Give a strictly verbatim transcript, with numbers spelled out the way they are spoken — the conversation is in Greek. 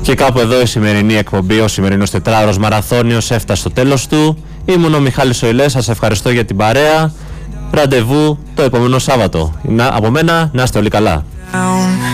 Και κάπου εδώ η σημερινή εκπομπή, ο σημερινός τετράωρος μαραθώνιος έφτασε στο τέλος του. Ήμουν ο Μιχάλης Οηλές, σας ευχαριστώ για την παρέα. Ραντεβού το επόμενο Σάββατο. Να, από μένα, να είστε όλοι καλά.